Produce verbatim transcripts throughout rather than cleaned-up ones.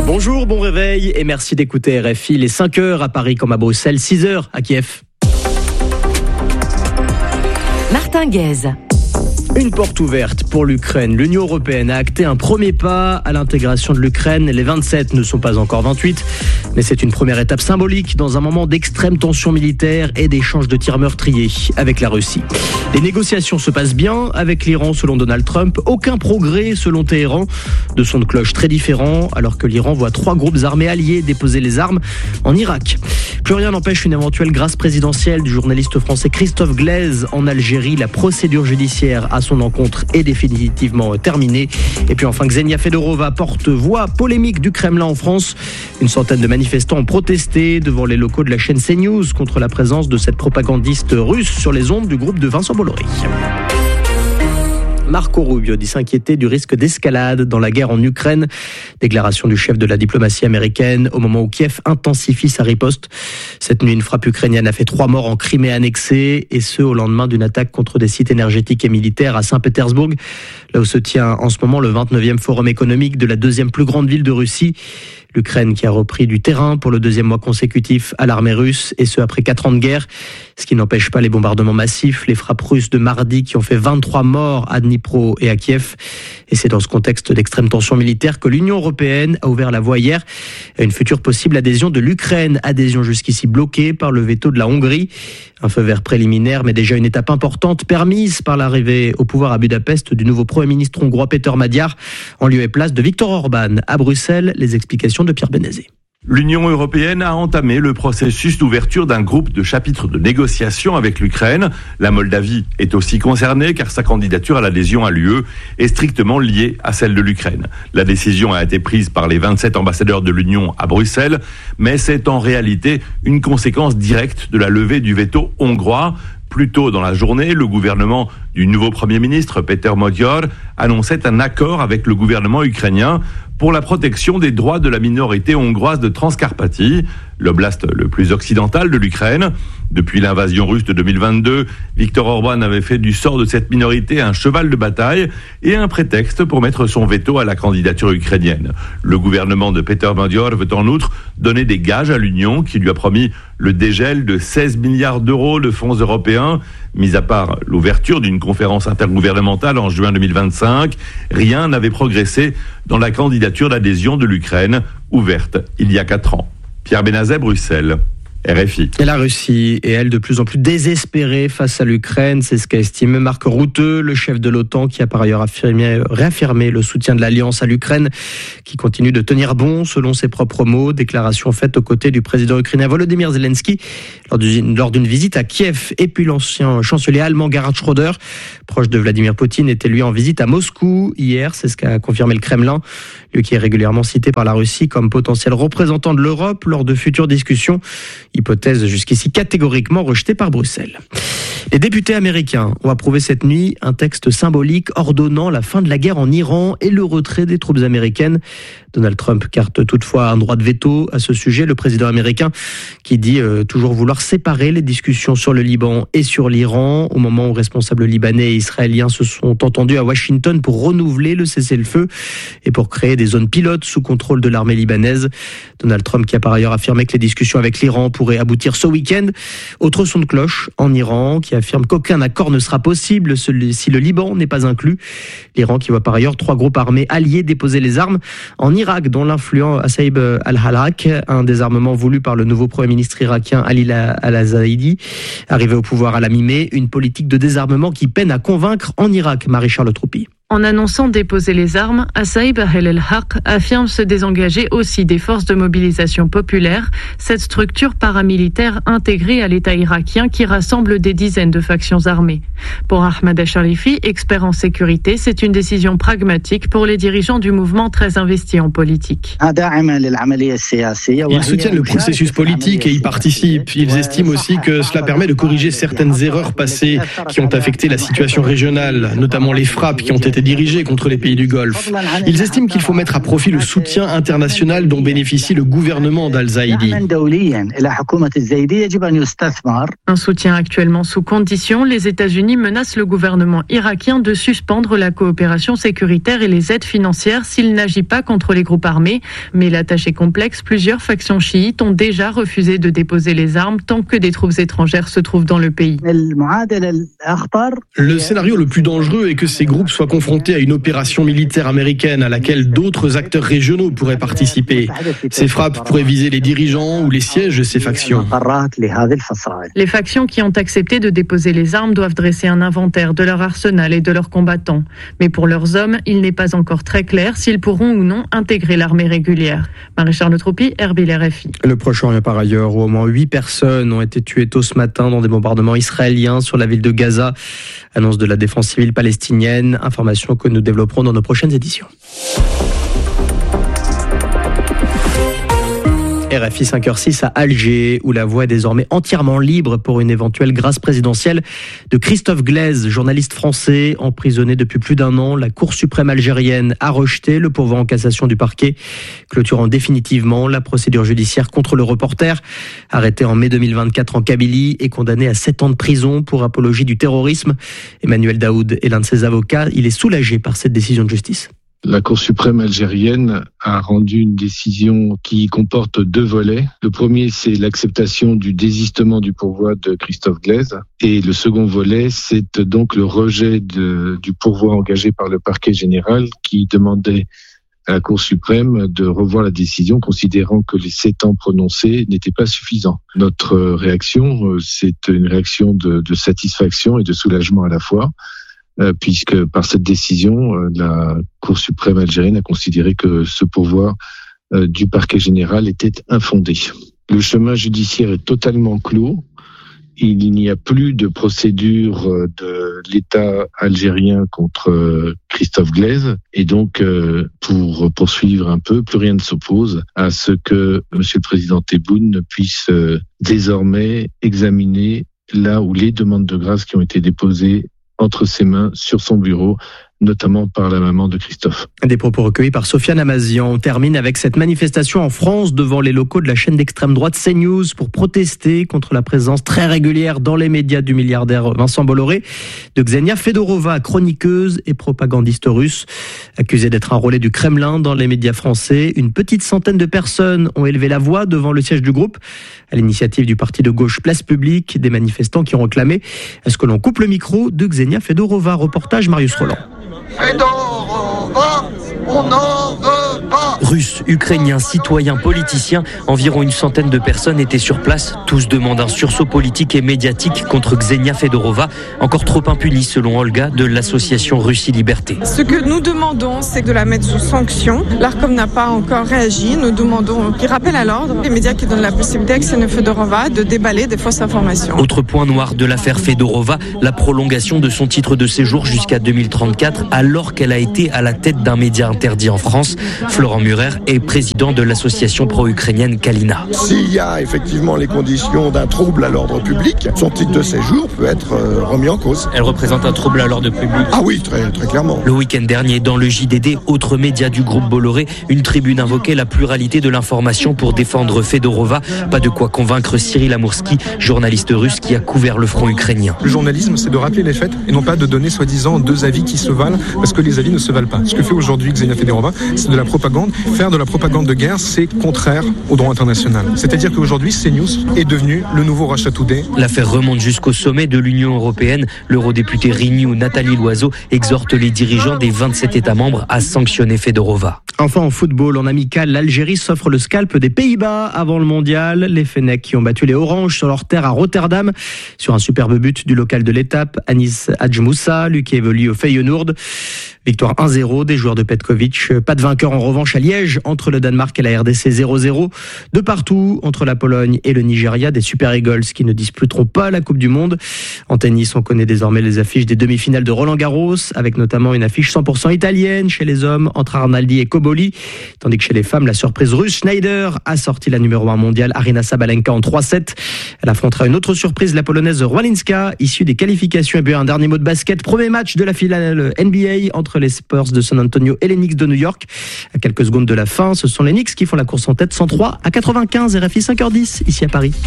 Bonjour, bon réveil et merci d'écouter R F I. Les cinq heures à Paris comme à Bruxelles, six heures à Kiev. Martin Guez. Une porte ouverte pour l'Ukraine. L'Union européenne a acté un premier pas à l'intégration de l'Ukraine. Les vingt-sept ne sont pas encore vingt-huit, mais c'est une première étape symbolique dans un moment d'extrême tension militaire et d'échanges de tirs meurtriers avec la Russie. Les négociations se passent bien avec l'Iran selon Donald Trump. Aucun progrès selon Téhéran. De sons de cloche très différents alors que l'Iran voit trois groupes armés alliés déposer les armes en Irak. Plus rien n'empêche une éventuelle grâce présidentielle du journaliste français Christophe Glaise en Algérie. La procédure judiciaire à son encontre est définitivement terminée. Et puis enfin, Ksenia Fedorova, porte-voix polémique du Kremlin en France. Une centaine de manifestants ont protesté devant les locaux de la chaîne CNews contre la présence de cette propagandiste russe sur les ondes du groupe de Vincent Bolloré. Marco Rubio dit s'inquiéter du risque d'escalade dans la guerre en Ukraine. Déclaration du chef de la diplomatie américaine au moment où Kiev intensifie sa riposte. Cette nuit, une frappe ukrainienne a fait trois morts en Crimée annexée, et ce au lendemain d'une attaque contre des sites énergétiques et militaires à Saint-Pétersbourg, là où se tient en ce moment le vingt-neuvième forum économique de la deuxième plus grande ville de Russie. L'Ukraine qui a repris du terrain pour le deuxième mois consécutif à l'armée russe, et ce après quatre ans de guerre, ce qui n'empêche pas les bombardements massifs, les frappes russes de mardi qui ont fait vingt-trois morts à Dnipro et à Kiev. Et c'est dans ce contexte d'extrême tension militaire que l'Union européenne a ouvert la voie hier à une future possible adhésion de l'Ukraine, adhésion jusqu'ici bloquée par le veto de la Hongrie. Un feu vert préliminaire, mais déjà une étape importante permise par l'arrivée au pouvoir à Budapest du nouveau Premier ministre hongrois Péter Magyar, en lieu et place de Viktor Orban. À Bruxelles, les explications de Pierre Bénézé. L'Union européenne a entamé le processus d'ouverture d'un groupe de chapitres de négociation avec l'Ukraine. La Moldavie est aussi concernée car sa candidature à l'adhésion à l'U E est strictement liée à celle de l'Ukraine. La décision a été prise par les vingt-sept ambassadeurs de l'Union à Bruxelles, mais c'est en réalité une conséquence directe de la levée du veto hongrois. Plus tôt dans la journée, le gouvernement du nouveau Premier ministre, Péter Magyar, annonçait un accord avec le gouvernement ukrainien pour la protection des droits de la minorité hongroise de Transcarpathie, l'oblast le plus occidental de l'Ukraine. Depuis l'invasion russe de deux mille vingt-deux, Viktor Orban avait fait du sort de cette minorité un cheval de bataille et un prétexte pour mettre son veto à la candidature ukrainienne. Le gouvernement de Péter Magyar veut en outre donner des gages à l'Union qui lui a promis le dégel de seize milliards d'euros de fonds européens. Mis à part l'ouverture d'une conférence intergouvernementale en juin deux mille vingt-cinq, rien n'avait progressé dans la candidature d'adhésion de l'Ukraine, ouverte il y a quatre ans. Pierre Bénazet, Bruxelles. R F I. Et la Russie est, elle, de plus en plus désespérée face à l'Ukraine. C'est ce qu'a estimé Mark Rutte, le chef de l'OTAN, qui a par ailleurs affirmé, réaffirmé le soutien de l'Alliance à l'Ukraine, qui continue de tenir bon, selon ses propres mots. Déclaration faite aux côtés du président ukrainien Volodymyr Zelensky lors d'une, lors d'une visite à Kiev. Et puis l'ancien chancelier allemand Gerhard Schröder, proche de Vladimir Poutine, était lui en visite à Moscou hier. C'est ce qu'a confirmé le Kremlin, lui qui est régulièrement cité par la Russie comme potentiel représentant de l'Europe lors de futures discussions. Hypothèse jusqu'ici catégoriquement rejetée par Bruxelles. Les députés américains ont approuvé cette nuit un texte symbolique ordonnant la fin de la guerre en Iran et le retrait des troupes américaines. Donald Trump carte toutefois un droit de veto à ce sujet. Le président américain qui dit euh, toujours vouloir séparer les discussions sur le Liban et sur l'Iran, au moment où responsables libanais et israéliens se sont entendus à Washington pour renouveler le cessez-le-feu et pour créer des zones pilotes sous contrôle de l'armée libanaise. Donald Trump qui a par ailleurs affirmé que les discussions avec l'Iran pourraient aboutir ce week-end. Autre son de cloche en Iran qui affirme qu'aucun accord ne sera possible si le Liban n'est pas inclus. L'Iran qui voit par ailleurs trois groupes armés alliés déposer les armes en Irak, dont l'influent Saïb al-Halak, un désarmement voulu par le nouveau Premier ministre irakien Ali al-Zaidi, arrivé au pouvoir à la mi-mai, une politique de désarmement qui peine à convaincre en Irak. Marie-Charles Troupi. En annonçant déposer les armes, Saïb al-Haq affirme se désengager aussi des forces de mobilisation populaire, cette structure paramilitaire intégrée à l'État irakien qui rassemble des dizaines de factions armées. Pour Ahmad al-Sharifi, expert en sécurité, c'est une décision pragmatique pour les dirigeants du mouvement très investis en politique. Ils soutiennent le processus politique et y participent. Ils estiment aussi que cela permet de corriger certaines erreurs passées qui ont affecté la situation régionale, notamment les frappes qui ont été été dirigés contre les pays du Golfe. Ils estiment qu'il faut mettre à profit le soutien international dont bénéficie le gouvernement d'Al-Zaïdi. Un soutien actuellement sous condition, les États-Unis menacent le gouvernement irakien de suspendre la coopération sécuritaire et les aides financières s'il n'agit pas contre les groupes armés. Mais la tâche est complexe. Plusieurs factions chiites ont déjà refusé de déposer les armes tant que des troupes étrangères se trouvent dans le pays. Le scénario le plus dangereux est que ces groupes soient confrontés à une opération militaire américaine à laquelle d'autres acteurs régionaux pourraient participer. Ces frappes pourraient viser les dirigeants ou les sièges de ces factions. Les factions qui ont accepté de déposer les armes doivent dresser un inventaire de leur arsenal et de leurs combattants. Mais pour leurs hommes, il n'est pas encore très clair s'ils pourront ou non intégrer l'armée régulière. Marie-Charles Tropi, R B L R F I. Le Proche-Orient par ailleurs, où au moins huit personnes ont été tuées tôt ce matin dans des bombardements israéliens sur la ville de Gaza. Annonce de la défense civile palestinienne, information que nous développerons dans nos prochaines éditions. R F I cinq heures six à Alger, où la voie est désormais entièrement libre pour une éventuelle grâce présidentielle de Christophe Glaise, journaliste français emprisonné depuis plus d'un an. La Cour suprême algérienne a rejeté le pourvoi en cassation du parquet, clôturant définitivement la procédure judiciaire contre le reporter, arrêté en mai deux mille vingt-quatre en Kabylie et condamné à sept ans de prison pour apologie du terrorisme. Emmanuel Daoud est l'un de ses avocats. Il est soulagé par cette décision de justice. La Cour suprême algérienne a rendu une décision qui comporte deux volets. Le premier, c'est l'acceptation du désistement du pourvoi de Christophe Glaise. Et le second volet, c'est donc le rejet de, du pourvoi engagé par le parquet général qui demandait à la Cour suprême de revoir la décision, considérant que les sept ans prononcés n'étaient pas suffisants. Notre réaction, c'est une réaction de, de satisfaction et de soulagement à la fois, puisque par cette décision, la Cour suprême algérienne a considéré que ce pourvoi du parquet général était infondé. Le chemin judiciaire est totalement clos. Il n'y a plus de procédure de l'État algérien contre Christophe Glaise. Et donc, pour poursuivre un peu, plus rien ne s'oppose à ce que M. le Président Tebboune puisse désormais examiner là où les demandes de grâce qui ont été déposées entre ses mains sur son bureau, notamment par la maman de Christophe. Des propos recueillis par Sofiane Amazian. On termine avec cette manifestation en France devant les locaux de la chaîne d'extrême droite CNews pour protester contre la présence très régulière dans les médias du milliardaire Vincent Bolloré, de Ksenia Fedorova, chroniqueuse et propagandiste russe. Accusée d'être un relais du Kremlin dans les médias français, une petite centaine de personnes ont élevé la voix devant le siège du groupe à l'initiative du parti de gauche Place Publique, des manifestants qui ont réclamé à ce que l'on coupe le micro de Ksenia Fedorova. Reportage Marius Roland. Fedorova, on n'en veut pas. Russes, Ukrainiens, citoyens, politiciens, environ une centaine de personnes étaient sur place. Tous demandent un sursaut politique et médiatique contre Ksenia Fedorova, encore trop impunie selon Olga de l'association Russie Liberté. Ce que nous demandons, c'est de la mettre sous sanction. L'Arcom n'a pas encore réagi. Nous demandons qu'il rappelle à l'ordre les médias qui donnent la possibilité à Ksenia Fedorova de déballer des fausses informations. Autre point noir de l'affaire Fedorova, la prolongation de son titre de séjour jusqu'à deux mille trente-quatre, alors qu'elle a été à la tête d'un média interdit en France. Florent Murer est président de l'association pro-ukrainienne Kalina. S'il y a effectivement les conditions d'un trouble à l'ordre public, son titre de séjour peut être euh, remis en cause. Elle représente un trouble à l'ordre public. Ah oui, très, très clairement. Le week-end dernier, dans le J D D, autre média du groupe Bolloré, une tribune invoquait la pluralité de l'information pour défendre Fedorova. Pas de quoi convaincre Cyril Amoursky, journaliste russe qui a couvert le front ukrainien. Le journalisme, c'est de rappeler les faits et non pas de donner soi-disant deux avis qui se valent, parce que les avis ne se valent pas. Ce que fait aujourd'hui Ksenia Fedorova, c'est de la propagande. Faire de la propagande de guerre, c'est contraire au droit international. C'est-à-dire qu'aujourd'hui, CNews est devenu le nouveau Russia Today. L'affaire remonte jusqu'au sommet de l'Union européenne. L'eurodéputée Renew Nathalie Loiseau exhorte les dirigeants des vingt-sept États membres à sanctionner Fedorova. Enfin, en football, en amical, l'Algérie s'offre le scalp des Pays-Bas avant le mondial. Les Fennecs qui ont battu les Oranges sur leur terre à Rotterdam sur un superbe but du local de l'étape, Anis Hadjmoussa, lui qui évolue au Feyenoord. Victoire un zéro des joueurs de Petkovic. Pas de vainqueur en revanche à Liège entre le Danemark et la R D C zéro zéro. De partout entre la Pologne et le Nigeria, des Super Eagles qui ne disputeront pas la Coupe du Monde. En tennis, on connaît désormais les affiches des demi-finales de Roland Garros, avec notamment une affiche cent pour cent italienne chez les hommes entre Arnaldi et Koboli, tandis que chez les femmes, la surprise russe Schneider a sorti la numéro un mondiale Aryna Sabalenka en trois sept. Elle affrontera une autre surprise, la polonaise Rwalinska, issue des qualifications. Et bien un dernier mot de basket, premier match de la finale N B A entre entre les Spurs de San Antonio et les Knicks de New York. À quelques secondes de la fin, ce sont les Knicks qui font la course en tête cent trois à quatre-vingt-quinze, R F I cinq heures dix, ici à Paris.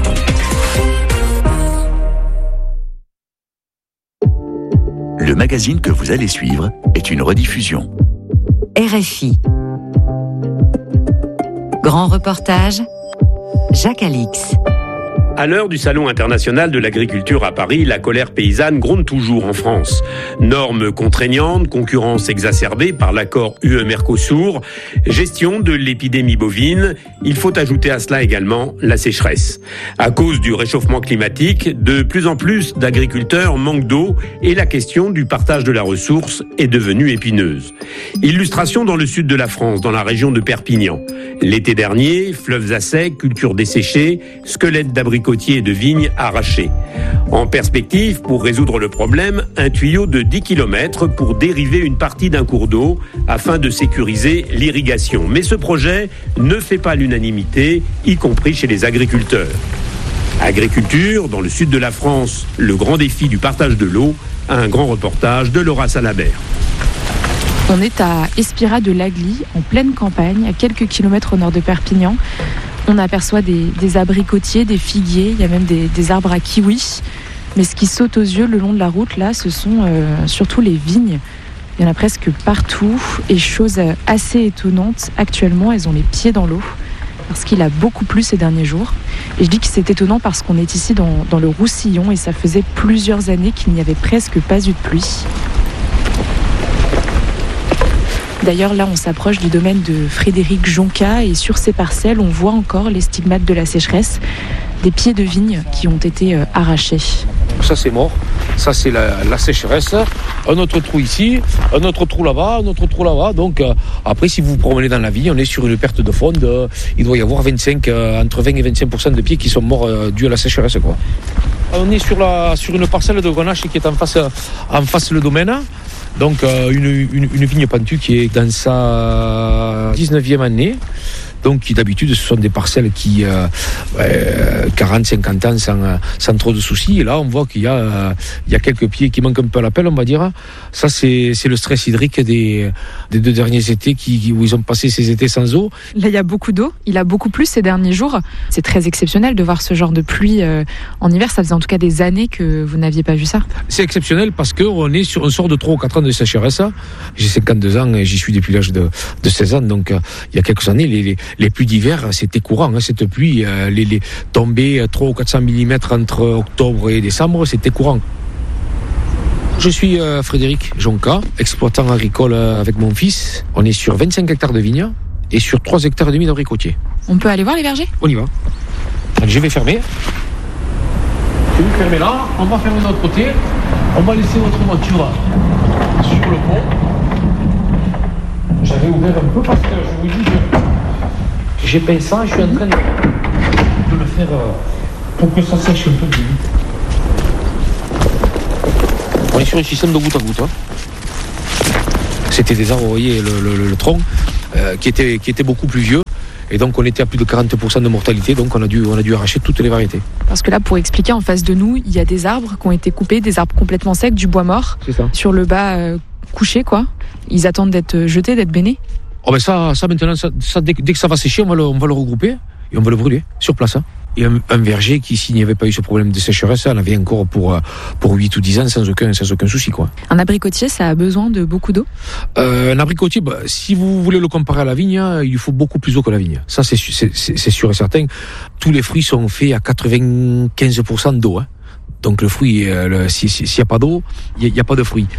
Le magazine que vous allez suivre est une rediffusion. R F I. Grand reportage, Jacques Alix. À l'heure du Salon international de l'agriculture à Paris, la colère paysanne gronde toujours en France. Normes contraignantes, concurrence exacerbée par l'accord U E-Mercosur, gestion de l'épidémie bovine, il faut ajouter à cela également la sécheresse. À cause du réchauffement climatique, de plus en plus d'agriculteurs manquent d'eau et la question du partage de la ressource est devenue épineuse. Illustration dans le sud de la France, dans la région de Perpignan. L'été dernier, fleuves à sec, cultures desséchées, squelettes d'abricotiers et de vignes arrachés. En perspective, pour résoudre le problème, un tuyau de dix kilomètres pour dériver une partie d'un cours d'eau afin de sécuriser l'irrigation. Mais ce projet ne fait pas l'unanimité, y compris chez les agriculteurs. Agriculture, dans le sud de la France, le grand défi du partage de l'eau, un grand reportage de Laura Salabert. On est à Espira de Lagly, en pleine campagne, à quelques kilomètres au nord de Perpignan. On aperçoit des, des abricotiers, des figuiers, il y a même des, des arbres à kiwi. Mais ce qui saute aux yeux le long de la route, là, ce sont euh, surtout les vignes. Il y en a presque partout. Et chose assez étonnante, actuellement, elles ont les pieds dans l'eau. Parce qu'il a beaucoup plu ces derniers jours. Et je dis que c'est étonnant parce qu'on est ici dans, dans le Roussillon et ça faisait plusieurs années qu'il n'y avait presque pas eu de pluie. D'ailleurs, là, on s'approche du domaine de Frédéric Jonca et sur ces parcelles, on voit encore les stigmates de la sécheresse, des pieds de vigne qui ont été euh, arrachés. Ça, c'est mort. Ça, c'est la, la sécheresse. Un autre trou ici, un autre trou là-bas, un autre trou là-bas. Donc, euh, après, si vous vous promenez dans la vigne, on est sur une perte de fond. De, il doit y avoir vingt-cinq, euh, entre vingt et vingt-cinq pour cent de pieds qui sont morts euh, dus à la sécheresse, quoi. On est sur, la, sur une parcelle de Grenache qui est en face, en face le domaine. Donc euh, une, une, une vigne pentue qui est dans sa dix-neuvième année. Donc qui d'habitude ce sont des parcelles qui euh, euh, quarante à cinquante ans sans, sans trop de soucis. Et là on voit qu'il y a, euh, il y a quelques pieds qui manquent un peu à l'appel, on va dire. Ça c'est, c'est le stress hydrique des, des deux derniers étés qui, où ils ont passé ces étés sans eau. Là il y a beaucoup d'eau, il a beaucoup plu ces derniers jours. C'est très exceptionnel de voir ce genre de pluie euh, en hiver. Ça faisait en tout cas des années que vous n'aviez pas vu ça. C'est exceptionnel parce qu'on est sur un sort de trois ou quatre ans de sécheresse. J'ai cinquante-deux ans et j'y suis depuis l'âge de, de seize ans. Donc euh, il y a quelques années, les, les Les pluies d'hiver, c'était courant. Hein, cette pluie, euh, les, les tombées trois ou quatre cents millimètres entre octobre et décembre, c'était courant. Je suis euh, Frédéric Jonca, exploitant agricole euh, avec mon fils. On est sur vingt-cinq hectares de vignes et sur trois hectares et demi d'abricotiers. On peut aller voir les vergers ? On y va. Donc, je vais fermer. Je vais fermer là. On va fermer de l'autre côté. On va laisser votre voiture sur le pont. J'avais ouvert un peu parce que je vous dis que j'ai peint ça, je suis en train de, de le faire euh, pour que ça sèche un peu plus vite. On est sur un système de goutte à goutte. Hein. C'était des arbres, vous voyez, le, le, le tronc, euh, qui, était, qui était beaucoup plus vieux. Et donc on était à plus de quarante pour cent de mortalité, donc on a dû, on a dû arracher toutes les variétés. Parce que là, pour expliquer, en face de nous, il y a des arbres qui ont été coupés, des arbres complètement secs, du bois mort. C'est ça. Sur le bas euh, couché, quoi. Ils attendent d'être jetés, d'être bénés. Oh ben ça, ça maintenant, ça, ça, dès, dès que ça va sécher, on va, le, on va le regrouper et on va le brûler sur place. Hein. Et un, un verger qui, s'il n'y avait pas eu ce problème de sécheresse, en avait encore pour, pour huit ou dix ans sans aucun, sans aucun souci, quoi. Un abricotier, ça a besoin de beaucoup d'eau ? euh, Un abricotier, bah, si vous voulez le comparer à la vigne, il faut beaucoup plus d'eau que la vigne. Ça, c'est, c'est, c'est sûr et certain. Tous les fruits sont faits à quatre-vingt-quinze pour cent d'eau. Hein. Donc le fruit, le, s'il n'y a pas d'eau, il n'y a, a pas de fruit.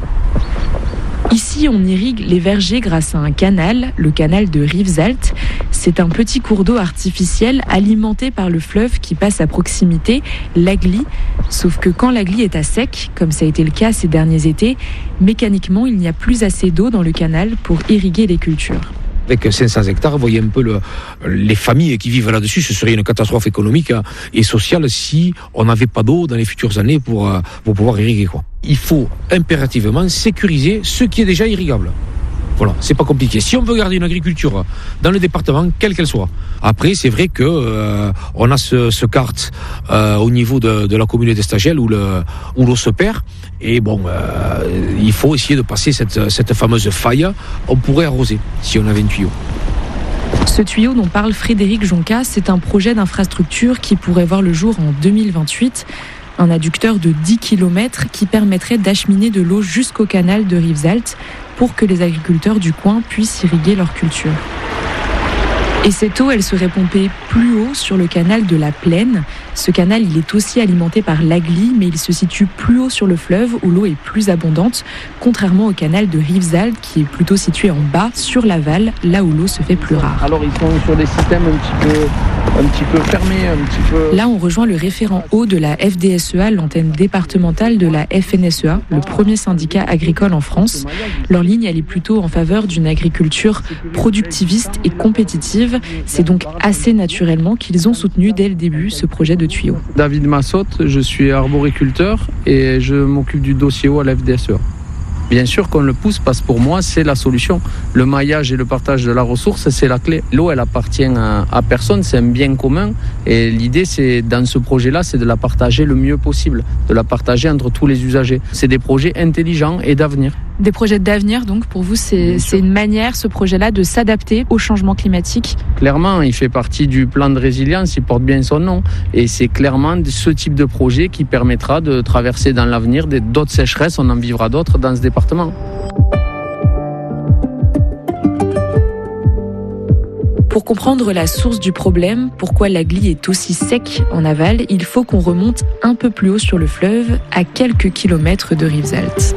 Ici, on irrigue les vergers grâce à un canal, le canal de Rivesaltes. C'est un petit cours d'eau artificiel alimenté par le fleuve qui passe à proximité, l'Agly. Sauf que quand l'Agly est à sec, comme ça a été le cas ces derniers étés, mécaniquement, il n'y a plus assez d'eau dans le canal pour irriguer les cultures. Avec cinq cents hectares, vous voyez un peu le, les familles qui vivent là-dessus. Ce serait une catastrophe économique et sociale si on n'avait pas d'eau dans les futures années pour, pour pouvoir irriguer, quoi. Il faut impérativement sécuriser ce qui est déjà irrigable. Voilà, c'est pas compliqué. Si on veut garder une agriculture dans le département, quelle qu'elle soit. Après, c'est vrai que euh, on a ce, ce carte euh, au niveau de, de la commune d'Estagel où le où l'eau se perd. Et bon, euh, il faut essayer de passer cette, cette fameuse faille. On pourrait arroser si on avait un tuyau. Ce tuyau dont parle Frédéric Jonca, c'est un projet d'infrastructure qui pourrait voir le jour en deux mille vingt-huit. Un adducteur de dix kilomètres qui permettrait d'acheminer de l'eau jusqu'au canal de Rivesaltes pour que les agriculteurs du coin puissent irriguer leurs cultures. Et cette eau, elle serait pompée plus haut sur le canal de la Plaine. Ce canal, il est aussi alimenté par l'Agly, mais il se situe plus haut sur le fleuve où l'eau est plus abondante, contrairement au canal de Rivesaltes qui est plutôt situé en bas, sur l'aval, là où l'eau se fait plus rare. Alors ils sont sur des systèmes un petit peu, un petit peu fermés, un petit peu... Là, on rejoint le référent eau de la F D S E A, l'antenne départementale de la F N S E A, le premier syndicat agricole en France. Leur ligne, elle est plutôt en faveur d'une agriculture productiviste et compétitive. C'est donc assez naturellement qu'ils ont soutenu dès le début ce projet de tuyau. David Massotte, je suis arboriculteur et je m'occupe du dossier eau à la F D S E A. Bien sûr qu'on le pousse parce que pour moi c'est la solution. Le maillage et le partage de la ressource, c'est la clé. L'eau, elle appartient à, à personne, c'est un bien commun. Et l'idée, c'est dans ce projet-là, c'est de la partager le mieux possible, de la partager entre tous les usagers. C'est des projets intelligents et d'avenir. Des projets d'avenir, donc pour vous, c'est, c'est une manière, ce projet-là, de s'adapter au changement climatique? Clairement, il fait partie du plan de résilience, il porte bien son nom. Et c'est clairement ce type de projet qui permettra de traverser dans l'avenir d'autres sécheresses, on en vivra d'autres dans ce département. Pour comprendre la source du problème, pourquoi l'Agly est aussi sec en aval, il faut qu'on remonte un peu plus haut sur le fleuve, à quelques kilomètres de Rivesaltes.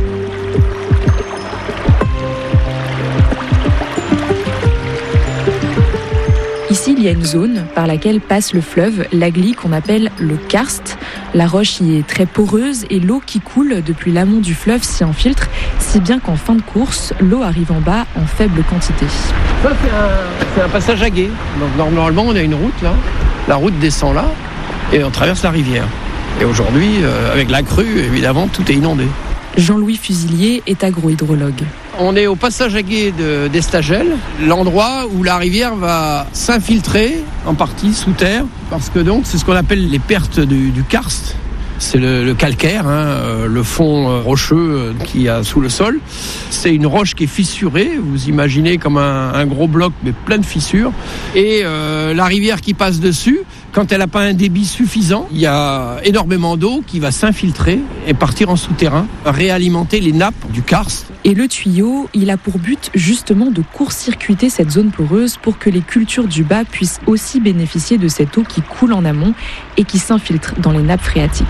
Ici, il y a une zone par laquelle passe le fleuve, l'Agly, qu'on appelle le karst. La roche y est très poreuse et l'eau qui coule depuis l'amont du fleuve s'y infiltre, si bien qu'en fin de course, l'eau arrive en bas en faible quantité. Ça, c'est un, c'est un passage à gué. Donc, normalement, on a une route là. La route descend là et on traverse la rivière. Et aujourd'hui, euh, avec la crue, évidemment, tout est inondé. Jean-Louis Fusilier est agrohydrologue. On est au passage à gué de, d'Estagel, l'endroit où la rivière va s'infiltrer en partie sous terre, parce que donc c'est ce qu'on appelle les pertes du, du karst. C'est le, le calcaire, hein, le fond rocheux qu'il y a sous le sol. C'est une roche qui est fissurée, vous imaginez comme un, un gros bloc, mais plein de fissures. Et euh, la rivière qui passe dessus, quand elle n'a pas un débit suffisant, il y a énormément d'eau qui va s'infiltrer et partir en souterrain, réalimenter les nappes du karst. Et le tuyau, il a pour but justement de court-circuiter cette zone poreuse pour que les cultures du bas puissent aussi bénéficier de cette eau qui coule en amont et qui s'infiltre dans les nappes phréatiques.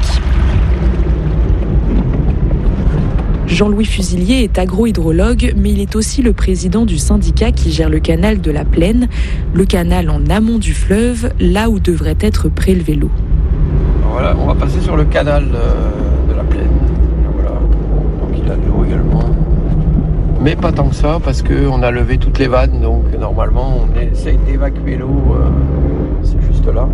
Jean-Louis Fusilier est agrohydrologue, mais il est aussi le président du syndicat qui gère le canal de la Plaine, le canal en amont du fleuve, là où devrait être prélevée l'eau. Voilà, on va passer sur le canal de la Plaine. Voilà. Donc il a de l'eau également. Mais pas tant que ça, parce qu'on a levé toutes les vannes, donc normalement on essaye d'évacuer l'eau, euh, c'est juste là.